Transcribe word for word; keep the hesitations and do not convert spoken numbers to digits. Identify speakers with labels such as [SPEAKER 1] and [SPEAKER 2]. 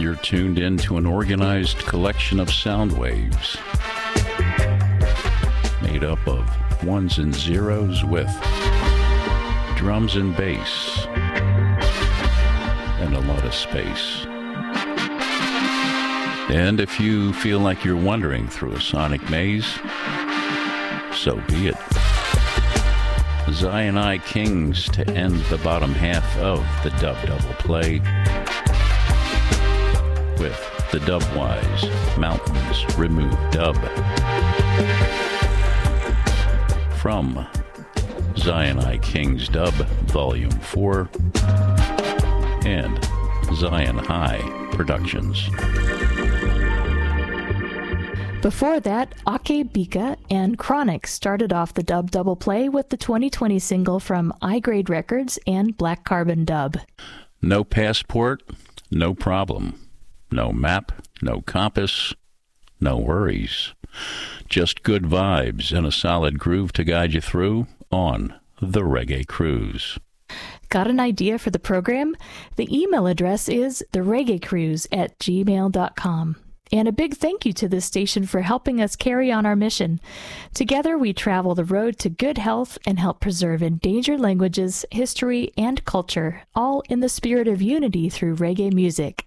[SPEAKER 1] You're tuned into an organized collection of sound waves made up of ones and zeros with drums and bass and a lot of space. And if you feel like you're wandering through a sonic maze, so be it. Zion I Kings to end the bottom half of the dub double play with the Dubwise Mountains Remove Dub from Zion I Kings Dub Volume four and Zion High Productions.
[SPEAKER 2] Before that, Ake Bika and Chronic started off the dub double play with the twenty twenty single from iGrade Records and Black Carbon Dub.
[SPEAKER 1] No passport, no problem. No map, no compass, no worries. Just good vibes and a solid groove to guide you through on the Reggae Cruise.
[SPEAKER 2] Got an idea for the program? The email address is the reggae cruise at gmail dot com. And a big thank you to this station for helping us carry on our mission. Together we travel the road to good health and help preserve endangered languages, history, and culture, all in the spirit of unity through reggae music.